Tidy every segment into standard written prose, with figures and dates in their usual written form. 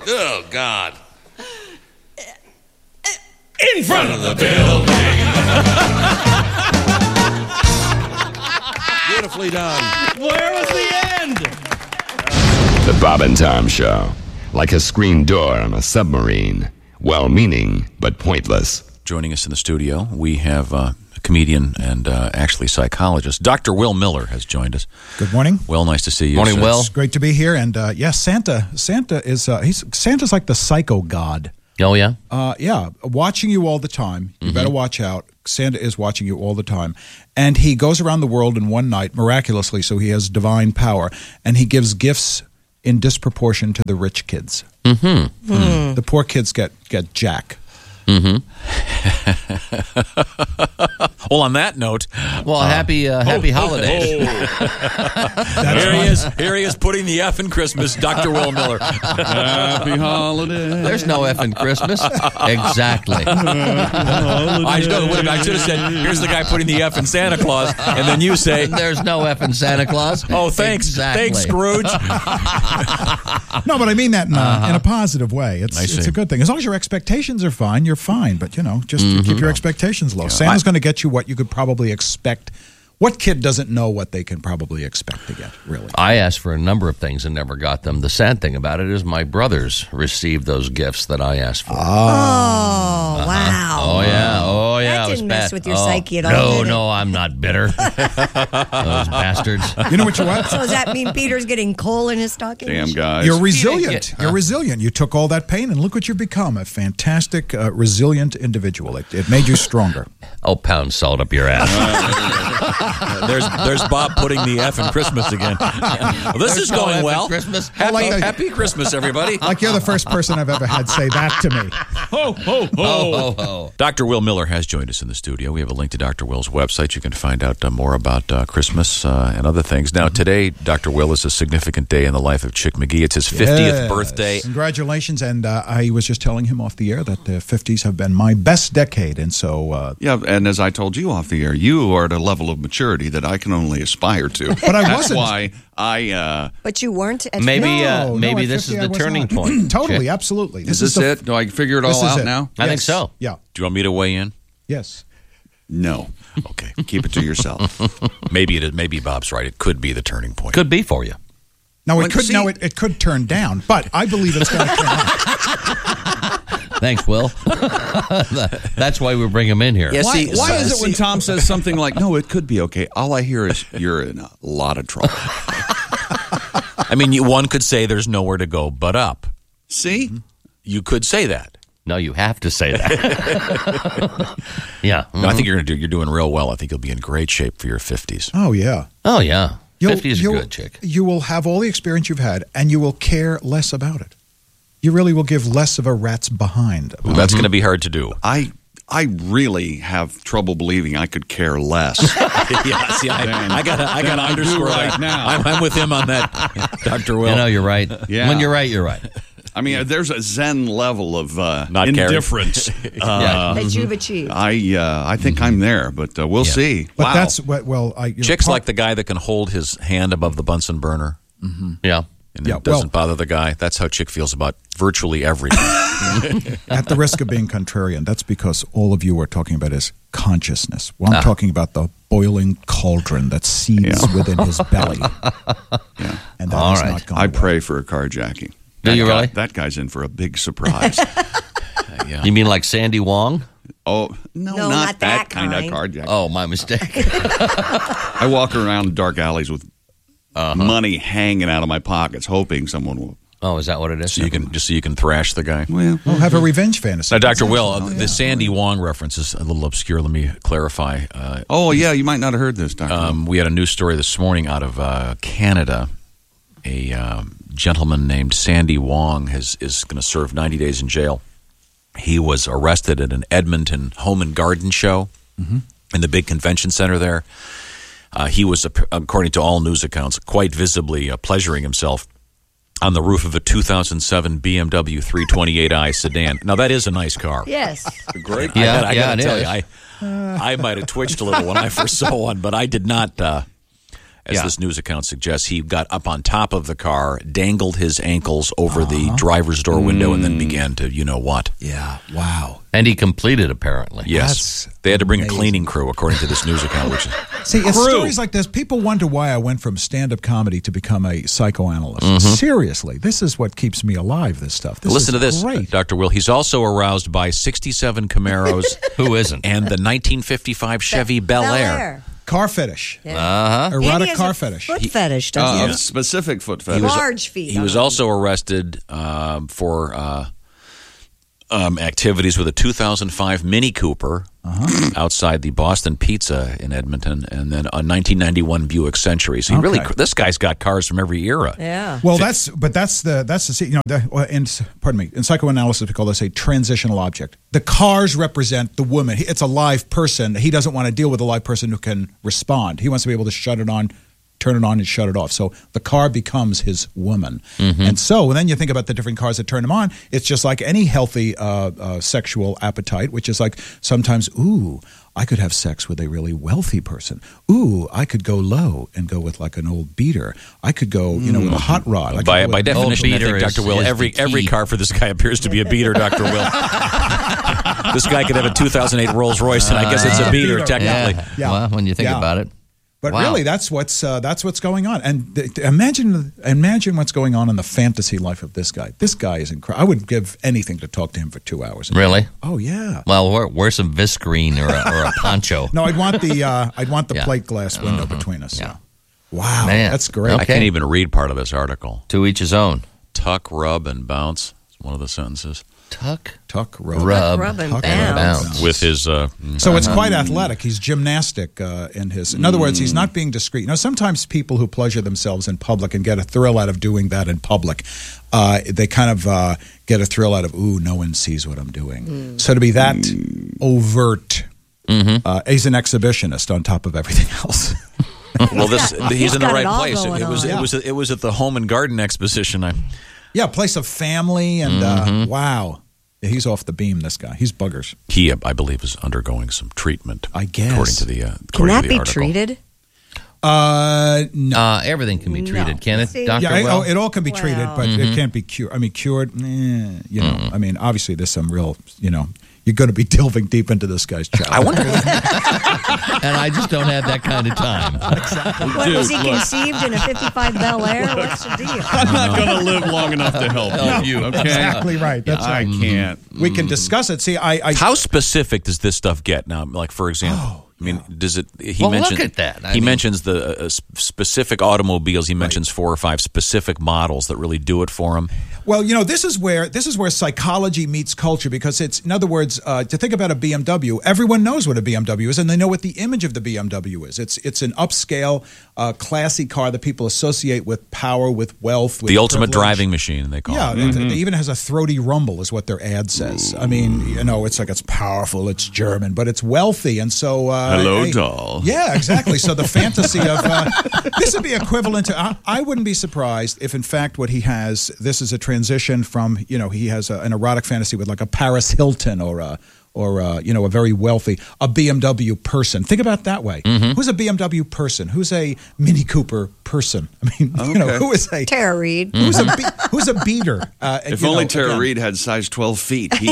Oh, God. In front of the building. Beautifully done. Where was the end? The Bob and Tom Show. Like a screen door on a submarine. Well-meaning, but pointless. Joining us in the studio, we have a comedian and actually psychologist. Dr. Will Miller has joined us. Good morning. Will, nice to see you. Morning, Will. It's great to be here. And yes, Santa is Santa's like the psycho god. Oh, yeah? Yeah, watching you all the time. You better watch out. Santa is watching you all the time. And he goes around the world in one night, miraculously, so he has divine power. And he gives gifts in disproportion to the rich kids. The poor kids get jack. Well, on that note, Well, happy holidays. Here he is putting the F in Christmas, Dr. Will Miller. Happy holiday. There's no F in Christmas. Exactly. I should have said, here's the guy putting the F in Santa Claus, and then you say, There's no F in Santa Claus. oh, thanks. Exactly. Thanks, Scrooge. No, but I mean that in a positive way. I It's see. a good thing. As long as your expectations are fine, you're fine. But, just keep your expectations low. Santa's going to get you what you could probably expect. What kid doesn't know what they can probably expect to get, really? I asked for a number of things and never got them. The sad thing about it is my brothers received those gifts that I asked for. Oh, wow. Oh, yeah. That it was didn't mess bad. with your psyche at all, did it? No, I'm not bitter. Those bastards. You know what you want? So does that mean Peter's getting coal in his stocking? Damn, guys. You're resilient. Peter, You're resilient. You took all that pain, and look what you've become, a fantastic, resilient individual. It made you stronger. Oh, pound salt up your ass. There's Bob putting the F in Christmas again. Well, this is no going F in well. Christmas. Happy Christmas, everybody. Like you're the first person I've ever had say that to me. Ho, ho, ho. Oh, oh. Dr. Will Miller has joined us in the studio. We have a link to Dr. Will's website. You can find out more about Christmas and other things. Now, today, Dr. Will, is a significant day in the life of Chick McGee. It's his 50th Yes. birthday. Congratulations. And I was just telling him off the air that the 50s have been my best decade. And so... Yeah, and as I told you off the air, you are at a level of maturity that I can only aspire to. But I That's wasn't. why I... But you weren't at Maybe No, maybe at this 50 is I the was turning not. point. Totally, Chick. absolutely. Is this it? Do I figure it This all is out it. now? I think Yes. so. Yeah. Do you want me to weigh in? Yes. No. Okay. Keep it to yourself. Maybe Bob's right. It could be the turning point. Could be for you. Now, Well, it could see- no, it could turn down, but I believe it's going to turn up. Thanks, Will. That's why we bring him in here. Yeah, Why, see, why is it see- when Tom says something like, no, it could be okay, all I hear is, you're in a lot of trouble. I mean, one could say there's nowhere to go but up. See? You could say that. No, you have to say that. Yeah. No, I think you're doing real well. I think you'll be in great shape for your 50s. Oh, yeah. Oh, yeah. You'll- 50 is a you'll- good, Chick. You will have all the experience you've had, and you will care less about it. You really will give less of a rat's behind. Well, that's going to be hard to do. I really have trouble believing I could care less. Yeah, see, I got to I do underscore right that. now. I'm with him on that, Dr. Will. You know, you're right. Yeah. When you're right, you're right. I mean, there's a Zen level of Not caring. indifference. Yeah. that you've achieved. I think I'm there, but we'll see. But Wow. that's what, well, Chick's like the guy that can hold his hand above the Bunsen burner. Yeah. And Yeah, it doesn't bother the guy. That's how Chick feels about virtually everything. at the risk of being contrarian, that's because all of you are talking about is consciousness. Well, I'm talking about the boiling cauldron that seethes within his belly. Yeah. And that All is right. not going I well. pray for a carjacking. Do you really? That guy's in for a big surprise. Yeah. You mean like Sandy Wong? Oh, no, No, not that kind. kind of carjacking. Oh, my mistake. I walk around dark alleys with money hanging out of my pockets, hoping someone will. Oh, is that what it is? So you can thrash the guy. Well, We'll have a revenge fantasy. Now, Dr. Will, the Sandy Wong reference is a little obscure. Let me clarify. oh, yeah, you might not have heard this, Doctor. We had a news story this morning out of Canada. A gentleman named Sandy Wong is going to serve 90 days in jail. He was arrested at an Edmonton home and garden show in the big convention center there. He was, according to all news accounts, quite visibly pleasuring himself on the roof of a 2007 BMW 328i sedan. Now, that is a nice car. Yes. Great. I it gotta tell is. you, I might have twitched a little when I first saw one, but I did not. as this news account suggests, he got up on top of the car, dangled his ankles over the driver's door window, and then began to, you know what? Yeah. Wow. And he completed, apparently. Yes. They had to bring a cleaning crew, according to this news account. Which is, See, it's stories like this. People wonder why I went from stand-up comedy to become a psychoanalyst. Seriously, this is what keeps me alive, this stuff. This listen is to this, great. Dr. Will. He's also aroused by 67 Camaros. Who isn't? And the 1955 Chevy Bel Air. Car fetish. And Erotic he has car a fetish. Foot fetish, doesn't he? Specific foot fetish. Large feet. He was also arrested for activities with a 2005 Mini Cooper outside the Boston Pizza in Edmonton, and then a 1991 Buick Century. So this guy's got cars from every era. Yeah. Well, that's the in psychoanalysis we call this a transitional object. The cars represent the woman. It's a live person. He doesn't want to deal with a live person who can respond. He wants to be able to shut it on, turn it on, and shut it off. So the car becomes his woman. And so then you think about the different cars that turn him on. It's just like any healthy sexual appetite, which is like sometimes, ooh, I could have sex with a really wealthy person. Ooh, I could go low and go with like an old beater. I could go, with a hot rod. I could go By with- definition, I beater think, Dr. Will, is every the key. car for this guy appears to be a beater, Dr. Will. This guy could have a 2008 Rolls Royce, and I guess it's a beater, technically. Yeah. Well, when you think Yeah. about it. But Wow. really, that's what's going on. And imagine what's going on in the fantasy life of this guy. This guy is incredible. I would give anything to talk to him for 2 hours. Really? Oh yeah. Well, wear some viscreen or a poncho. No, I'd want the Yeah. plate glass window between us. Yeah. Wow, Man. that's great. I Okay. can't even read part of this article. To each his own. Tuck, rub, and bounce. It's one of the sentences. Tuck, Tuck, rub. rub, and Tuck, bounce. With his... So it's quite athletic. He's gymnastic in his. In other words, he's not being discreet. Sometimes people who pleasure themselves in public and get a thrill out of doing that in public, they kind of get a thrill out of, ooh, no one sees what I'm doing. So to be that overt, he's an exhibitionist on top of everything else. Well, he's in the got right it all place. going on. It was at the Home and Garden Exposition. Yeah, place of family and wow. Yeah, he's off the beam, this guy. He's buggers. He, I believe, is undergoing some treatment. I guess. According to the Can according that to the be article. treated? No. everything can be treated, No. can it, See? Dr. Yeah, Will? it all can be treated, but it can't be cured. I mean, cured, I mean, obviously there's some real, you're going to be delving deep into this guy's child. I wonder. And I just don't have that kind of time. What, was he conceived in a 55 Bel Air? What's the deal? I'm not going to live long enough to help you. Okay, Exactly right. That's I right. can't. We can discuss it. See, I How specific does this stuff get now? Like, for example, I mean, does it? He Well, mentioned, look at that. I he mean- mentions the specific automobiles. He mentions 4 or 5 specific models that really do it for him. Well, this is where psychology meets culture, because it's, in other words, to think about a BMW, everyone knows what a BMW is, and they know what the image of the BMW is. It's an upscale, classy car that people associate with power, with wealth, with The ultimate privilege. driving machine, they call Yeah, it. it even has a throaty rumble, is what their ad says. I mean, it's like it's powerful, it's German, but it's wealthy, and so Hello, hey- doll. Yeah, exactly. So the fantasy of this would be equivalent to. I wouldn't be surprised if, in fact, what he has, this is a transition from, he has an erotic fantasy with like a Paris Hilton or a very wealthy, a BMW person. Think about it that way. Who's a BMW person? Who's a Mini Cooper person? I mean, who is a Tara Reid. who's a beater? If only Tara again. Reid had size 12 feet, he'd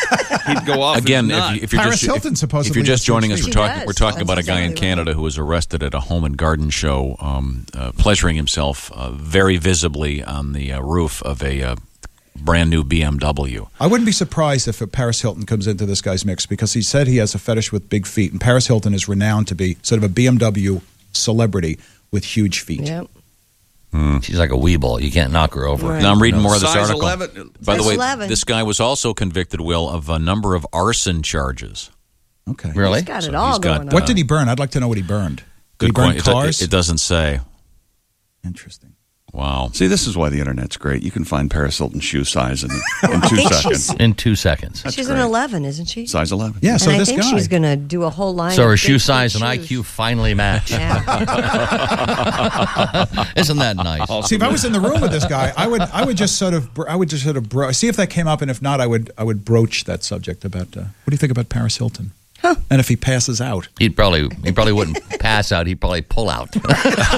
go off. Again, his nut. if you're Paris just Hilton supposedly if you're just has joining huge us, feet. we're talking about a guy in Canada who was arrested at a Home and Garden show, pleasuring himself very visibly on the roof of a brand new BMW. I wouldn't be surprised if Paris Hilton comes into this guy's mix, because he said he has a fetish with big feet, and Paris Hilton is renowned to be sort of a BMW celebrity with huge feet. Yep. She's like a weeble. You can't knock her over. Right. Now I'm reading more of this Size article. 11. By the Size way, 11. this guy was also convicted, Will, of a number of arson charges. Okay. Really? He's got So it all he's got- going on. What did he burn? I'd like to know what he burned. Did he Good burn point. cars? It doesn't say. Interesting. Wow. See, this is why the internet's great. You can find Paris Hilton's shoe size in 2 think seconds. In 2 seconds. She's great. an 11, isn't she? Size 11. Yeah, so and I this think guy. she's going to do a whole line So of her big shoe feet size and shoes. IQ finally match. Yeah. Isn't that nice? See, if I was in the room with this guy, I would just sort of see if that came up, and if not, I would broach that subject about. What do you think about Paris Hilton? And if he passes out, he probably wouldn't pass out. He'd probably pull out. Pull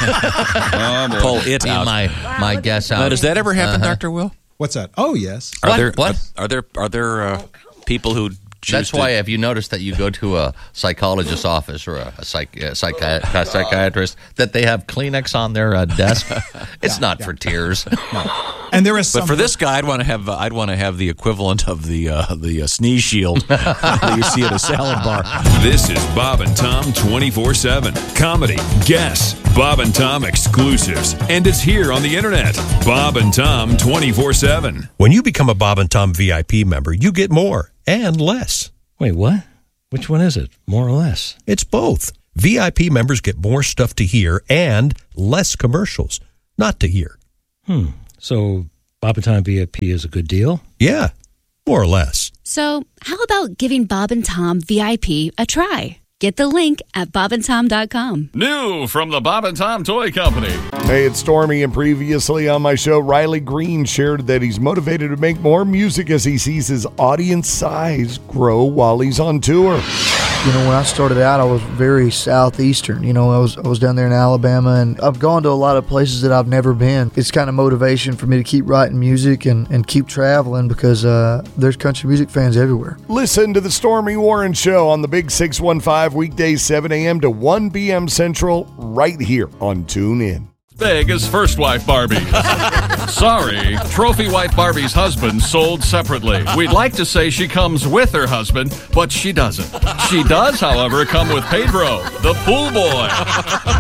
it out. My guess out. Now, does that ever happen, Dr. Will? what's that? Oh, yes. Are What? there people who choose That's why, have you noticed that you go to a psychologist's office or a psychiatrist that they have Kleenex on their desk? It's not for tears. And there is some. But for this guy, I'd want to have the equivalent of the sneeze shield that you see at a salad bar. This is Bob and Tom 24/7. Comedy, guests, Bob and Tom exclusives, and it's here on the internet. Bob and Tom 24/7. When you become a Bob and Tom VIP member, you get more and less. Wait, what? Which one is it? More or less? It's both. VIP members get more stuff to hear and less commercials not to hear. So Bob and Tom VIP is a good deal? Yeah, more or less. So how about giving Bob and Tom VIP a try? Get the link at bobandtom.com. New from the Bob and Tom Toy Company. Hey, it's Stormy, and previously on my show, Riley Green shared that he's motivated to make more music as he sees his audience size grow while he's on tour. You know, when I started out, I was very southeastern. You know, I was down there in Alabama, and I've gone to a lot of places that I've never been. It's kind of motivation for me to keep writing music and keep traveling because there's country music fans everywhere. Listen to the Stormy Warren Show on the Big 615 weekdays 7 a.m. to 1 p.m. Central right here on TuneIn. Big as First Wife Barbie. Sorry, Trophy Wife Barbie's husband sold separately. We'd like to say she comes with her husband, but she doesn't. She does, however, come with Pedro, the pool boy.